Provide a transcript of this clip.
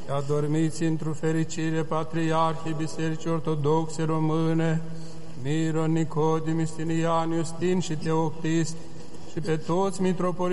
și adormiți într-o fericire Patriarhii Bisericii Ortodoxe Române, Miron, Nicodim, Istinian, Iustin și Teoctist, și pe toți mitropoliții